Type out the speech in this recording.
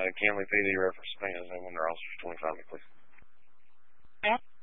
Canley PD reference Spain, 1 Ross 25, please.